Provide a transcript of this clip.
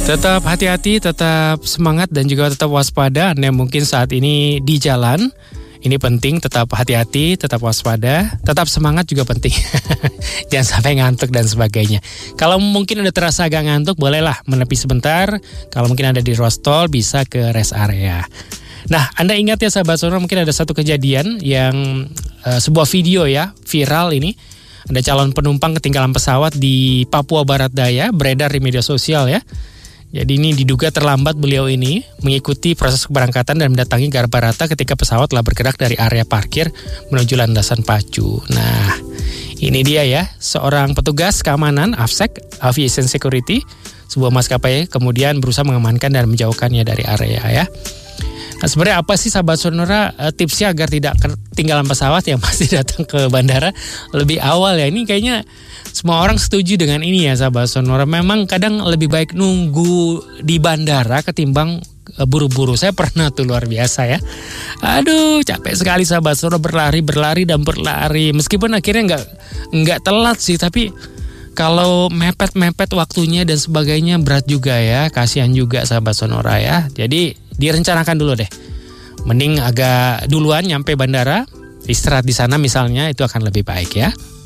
Tetap hati-hati, tetap semangat dan juga tetap waspada. Anda mungkin saat ini di jalan, ini penting, tetap hati-hati, tetap waspada, tetap semangat juga penting. Jangan sampai ngantuk dan sebagainya. Kalau mungkin udah terasa agak ngantuk, bolehlah menepi sebentar. Kalau mungkin ada di ruas tol, bisa ke rest area. Nah, Anda ingat ya sahabat sonora, mungkin ada satu kejadian yang sebuah video ya, viral ini. Ada calon penumpang ketinggalan pesawat di Papua Barat Daya, beredar di media sosial ya. Jadi ini diduga terlambat beliau ini mengikuti proses keberangkatan dan mendatangi Garbarata ketika pesawat telah bergerak dari area parkir menuju landasan pacu. Nah, ini dia ya, seorang petugas keamanan AFSEC, Aviation Security, sebuah maskapai kemudian berusaha mengamankan dan menjauhkannya dari area ya. Nah, sebenarnya apa sih sahabat sonora tipsnya agar tidak ketinggalan pesawat yang pasti datang ke bandara lebih awal ya? Ini kayaknya semua orang setuju dengan ini ya sahabat sonora. Memang kadang lebih baik nunggu di bandara ketimbang buru-buru. Saya pernah tuh luar biasa ya. Aduh, capek sekali sahabat sonora, berlari dan berlari. Meskipun akhirnya nggak telat sih, tapi kalau mepet waktunya dan sebagainya berat juga ya. Kasihan juga sahabat sonora ya. Jadi direncanakan dulu deh. Mending agak duluan nyampe bandara, istirahat di sana misalnya, itu akan lebih baik ya.